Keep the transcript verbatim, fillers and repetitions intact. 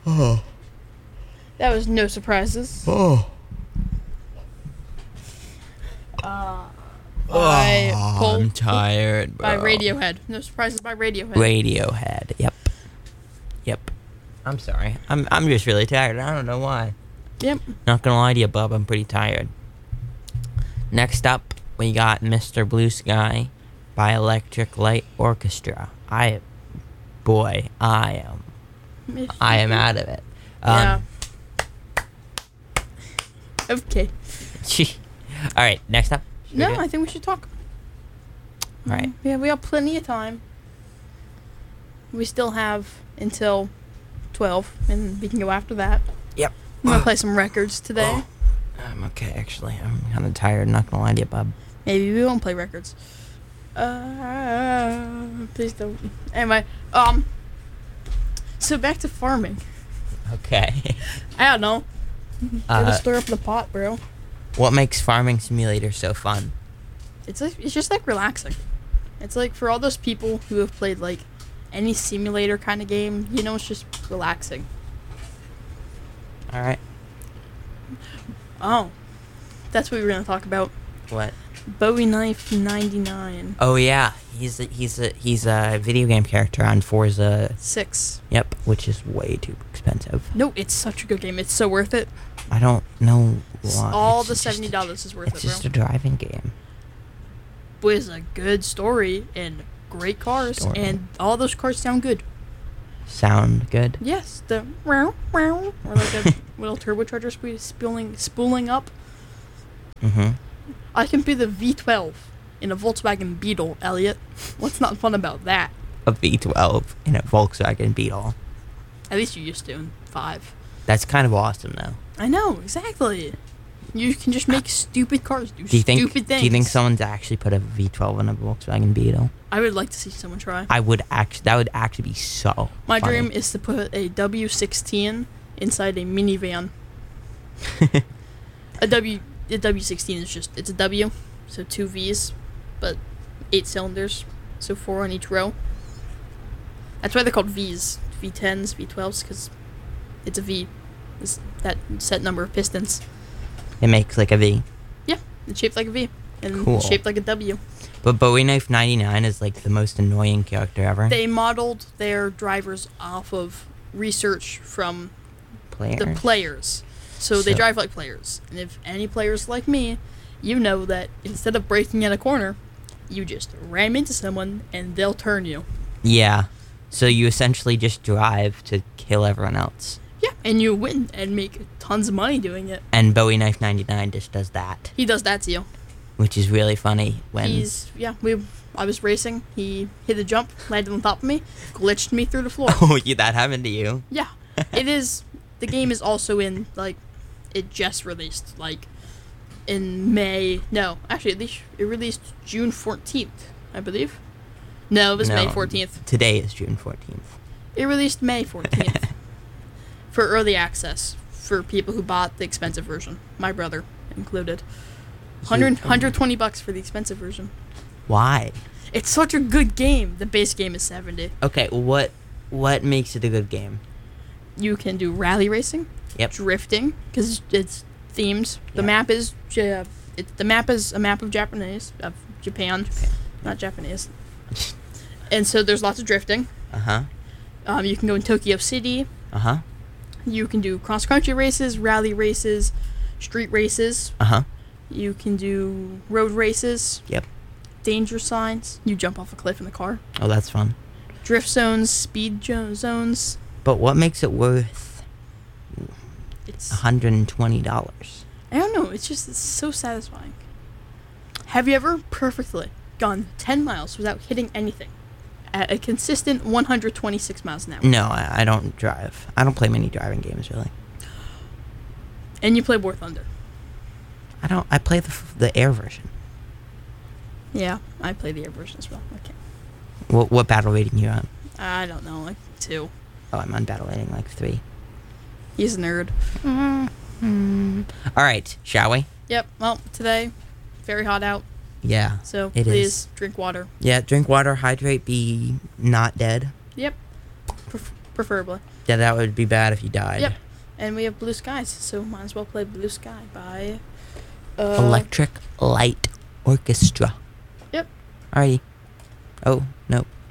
Oh. That was no surprises. Oh. Uh, Oh, by Cole, I'm tired, by bro. Radiohead. No surprises by Radiohead. Radiohead. Yep. Yep. I'm sorry. I'm I'm just really tired. I don't know why. Yep. Not gonna lie to you, bub. I'm pretty tired. Next up, we got Mister Blue Sky by Electric Light Orchestra. I, boy, I am, I am out of it. Um, Yeah. Okay. All right. Next up. No, I think we should talk. All right. Yeah, we have plenty of time. We still have until twelve, and we can go after that. Yep. I'm gonna play some records today. I'm okay, actually. I'm kind of tired. Not gonna lie to you, bub. Maybe we won't play records. Uh, please don't. Anyway, um. So back to farming. Okay. I don't know. Gotta Uh, stir up the pot, bro. what makes Farming Simulator so fun? It's like it's just like relaxing. It's like for all those people who have played like any simulator kind of game, you know, it's just relaxing. All right. Oh, that's what we were gonna talk about. What? Bowie Knife ninety-nine. Oh yeah, he's a, he's a he's a video game character on Forza. Six. Yep, which is way too expensive. No, it's such a good game. It's so worth it. I don't know S- why. All It's the just- seventy dollars is worth It's it, just bro. a driving game. Boy, it's a good story and great cars, Story. and all those cars sound good. Sound good? Yes, the wow wow, or like a little turbocharger spe- spooling spooling up. Mm-hmm. I can be the V twelve in a Volkswagen Beetle, Elliot. What's not fun about that? A V twelve in a Volkswagen Beetle. At least you used to in five. That's kind of awesome, though. I know, exactly. You can just make stupid cars do, Do you think? stupid things. Do you think someone's actually put a V twelve in a Volkswagen Beetle? I would like to see someone try. I would actually. That would actually be so. My funny. dream is to put a W sixteen inside a minivan. A W a W sixteen is just it's a W, so two V's, but eight cylinders, so four on each row. That's why they're called V's, V tens, V twelves, because it's a V. It's that set number of pistons. It makes like a V. Yeah, it's shaped like a V and Cool. shaped like a W. But Bowie Knife ninety-nine is like the most annoying character ever. They modeled their drivers off of research from Players. the players. So they So- drive like players. And if any players like me, you know that instead of braking in a corner, you just ram into someone and they'll turn you. Yeah. So you essentially just drive to kill everyone else. Yeah, and you win and make tons of money doing it. And Bowie Knife ninety-nine just does that, He does that to you. which is really funny when He's yeah, we I was racing, he hit a jump, landed on top of me, glitched me through the floor. Oh, yeah, that happened to you. Yeah. It is the game is also in like it just released like in May. No, actually it least- it released June fourteenth, I believe. No, it was May No, fourteenth. Today is June fourteenth. It released May fourteenth for early access for people who bought the expensive version. My brother included. one hundred, one hundred twenty bucks for the expensive version. Why? It's such a good game. The base game is seventy. Okay, what what makes it a good game? You can do rally racing, Yep. drifting because it's themed. The Yeah. map is Ja- it, the map is a map of Japanese of Japan, not Japanese. And so there's lots of drifting. Uh huh. Um, you can go in Tokyo City. Uh huh. You can do cross country races, rally races, street races. Uh huh. You can do road races. Yep. Danger signs. You jump off a cliff in the car. Oh, that's fun. Drift zones, speed jo- zones. But what makes it worth It's one hundred and twenty dollars? I don't know. It's just it's so satisfying. Have you ever perfectly gone ten miles without hitting anything at a consistent one hundred twenty-six miles an hour? No, I, I don't drive. I don't play many driving games really. And you play War Thunder. I don't. I play the f- the air version. Yeah, I play the air version as well. Okay. What what battle rating you on? I don't know, like two. Oh, I'm on battle rating like three. He's a nerd. All right, shall we? Yep. Well, today, very hot out, Yeah. so It please is. drink water. Yeah. Drink water. Hydrate. Be not dead. Yep. Pref- preferably. Yeah, that would be bad if you died. Yep. And we have Blue Skies, so might as well play Blue Sky by uh, Electric Light Orchestra. Yep. Alrighty. Oh, no.